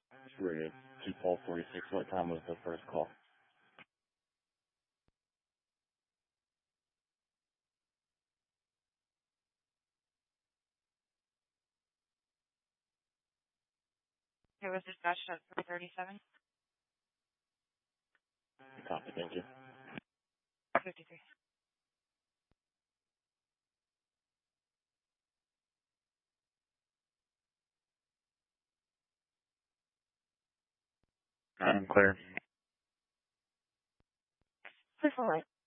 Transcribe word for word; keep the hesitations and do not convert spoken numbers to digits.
Rated two twelve forty-six. What time was the first call? It was dispatched at three thirty-seven Copy, thank you. fifty-three. I'm clear. Please hold.